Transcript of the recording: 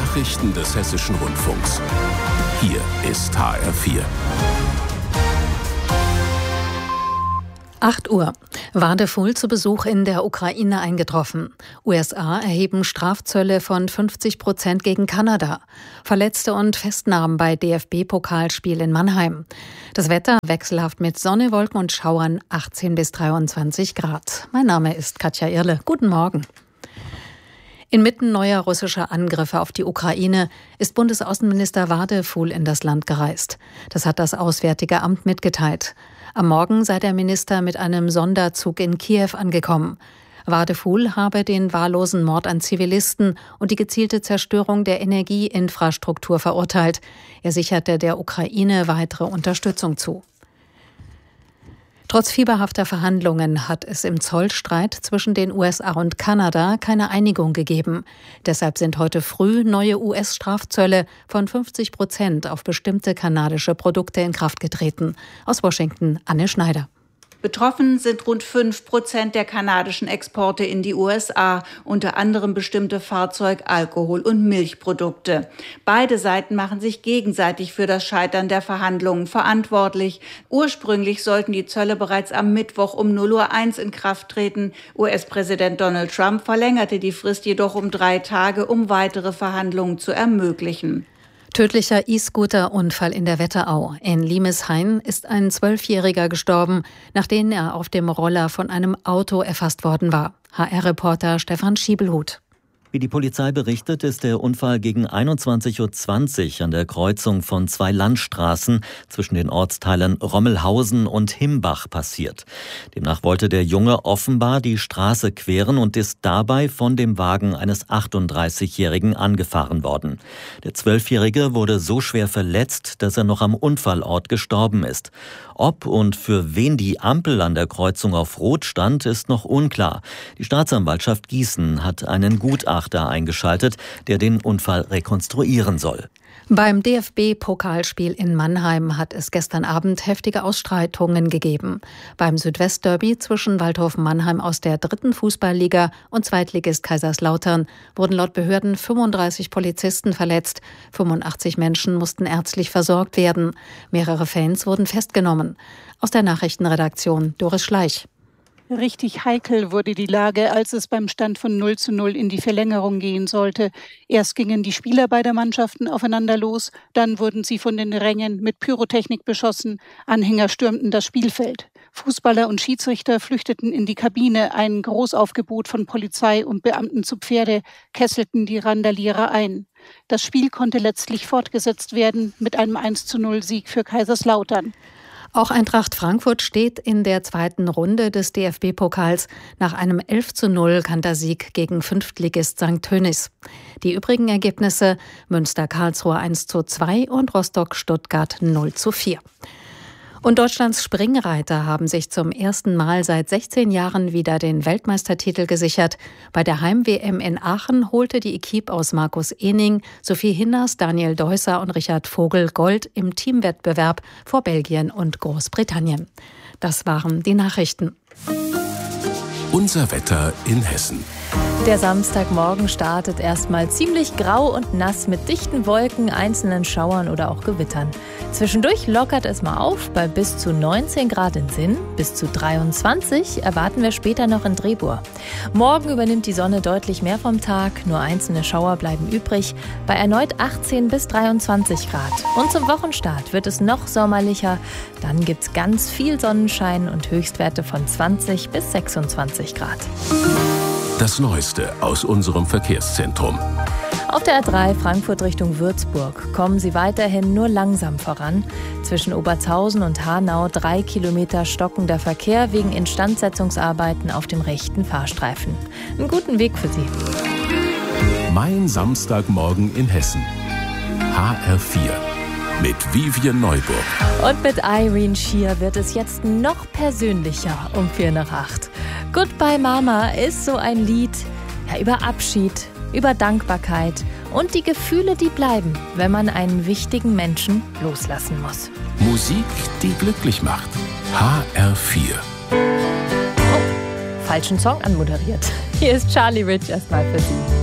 Nachrichten des Hessischen Rundfunks. Hier ist HR4. 8 Uhr. Wadephul zu Besuch in der Ukraine eingetroffen. USA erheben Strafzölle von 50% gegen Kanada. Verletzte und Festnahmen bei DFB-Pokalspiel in Mannheim. Das Wetter wechselhaft mit Sonne, Wolken und Schauern 18 bis 23 Grad. Mein Name ist Katja Irle. Guten Morgen. Inmitten neuer russischer Angriffe auf die Ukraine ist Bundesaußenminister Wadephul in das Land gereist. Das hat das Auswärtige Amt mitgeteilt. Am Morgen sei der Minister mit einem Sonderzug in Kiew angekommen. Wadephul habe den wahllosen Mord an Zivilisten und die gezielte Zerstörung der Energieinfrastruktur verurteilt. Er sicherte der Ukraine weitere Unterstützung zu. Trotz fieberhafter Verhandlungen hat es im Zollstreit zwischen den USA und Kanada keine Einigung gegeben. Deshalb sind heute früh neue US-Strafzölle von 50% auf bestimmte kanadische Produkte in Kraft getreten. Aus Washington, Anne Schneider. Betroffen sind rund 5% der kanadischen Exporte in die USA, unter anderem bestimmte Fahrzeug-, Alkohol- und Milchprodukte. Beide Seiten machen sich gegenseitig für das Scheitern der Verhandlungen verantwortlich. Ursprünglich sollten die Zölle bereits am Mittwoch um 0:01 Uhr in Kraft treten. US-Präsident Donald Trump verlängerte die Frist jedoch um 3 Tage, um weitere Verhandlungen zu ermöglichen. Tödlicher E-Scooter-Unfall in der Wetterau. In Limeshain ist ein 12-Jähriger gestorben, nachdem er auf dem Roller von einem Auto erfasst worden war. HR-Reporter Stefan Schiebelhut. Wie die Polizei berichtet, ist der Unfall gegen 21:20 Uhr an der Kreuzung von 2 Landstraßen zwischen den Ortsteilen Rommelhausen und Himbach passiert. Demnach wollte der Junge offenbar die Straße queren und ist dabei von dem Wagen eines 38-Jährigen angefahren worden. Der 12-Jährige wurde so schwer verletzt, dass er noch am Unfallort gestorben ist. Ob und für wen die Ampel an der Kreuzung auf Rot stand, ist noch unklar. Die Staatsanwaltschaft Gießen hat einen Gutachter eingeschaltet, der den Unfall rekonstruieren soll. Beim DFB-Pokalspiel in Mannheim hat es gestern Abend heftige Ausschreitungen gegeben. Beim Südwestderby zwischen Waldhofen Mannheim aus der 3. Fußballliga und Zweitligist Kaiserslautern wurden laut Behörden 35 Polizisten verletzt. 85 Menschen mussten ärztlich versorgt werden. Mehrere Fans wurden festgenommen. Aus der Nachrichtenredaktion Doris Schleich. Richtig heikel wurde die Lage, als es beim Stand von 0:0 in die Verlängerung gehen sollte. Erst gingen die Spieler beider Mannschaften aufeinander los, dann wurden sie von den Rängen mit Pyrotechnik beschossen, Anhänger stürmten das Spielfeld. Fußballer und Schiedsrichter flüchteten in die Kabine, ein Großaufgebot von Polizei und Beamten zu Pferde kesselten die Randalierer ein. Das Spiel konnte letztlich fortgesetzt werden mit einem 1:0-Sieg für Kaiserslautern. Auch Eintracht Frankfurt steht in der zweiten Runde des DFB-Pokals nach einem 11:0 Kantersieg gegen Fünftligist St. Tönnies. Die übrigen Ergebnisse: Münster-Karlsruhe 1:2 und Rostock-Stuttgart 0:4. Und Deutschlands Springreiter haben sich zum ersten Mal seit 16 Jahren wieder den Weltmeistertitel gesichert. Bei der Heim-WM in Aachen holte die Equipe aus Markus Ehning, Sophie Hinners, Daniel Deusser und Richard Vogel Gold im Teamwettbewerb vor Belgien und Großbritannien. Das waren die Nachrichten. Unser Wetter in Hessen. Der Samstagmorgen startet erstmal ziemlich grau und nass mit dichten Wolken, einzelnen Schauern oder auch Gewittern. Zwischendurch lockert es mal auf bei bis zu 19 Grad in Sinn, bis zu 23 erwarten wir später noch in Drehbuhr. Morgen übernimmt die Sonne deutlich mehr vom Tag, nur einzelne Schauer bleiben übrig, bei erneut 18 bis 23 Grad. Und zum Wochenstart wird es noch sommerlicher, dann gibt's ganz viel Sonnenschein und Höchstwerte von 20 bis 26 Grad. Das Neueste aus unserem Verkehrszentrum. Auf der A3 Frankfurt Richtung Würzburg kommen Sie weiterhin nur langsam voran. Zwischen Obertshausen und Hanau 3 Kilometer stockender Verkehr wegen Instandsetzungsarbeiten auf dem rechten Fahrstreifen. Einen guten Weg für Sie. Mein Samstagmorgen in Hessen. HR4 mit Vivian Neuburg. Und mit Irene Shear wird es jetzt noch persönlicher um 7:45. Goodbye Mama ist so ein Lied über Abschied, über Dankbarkeit und die Gefühle, die bleiben, wenn man einen wichtigen Menschen loslassen muss. Musik, die glücklich macht. HR4. Oh, falschen Song anmoderiert. Hier ist Charlie Rich erstmal für Sie.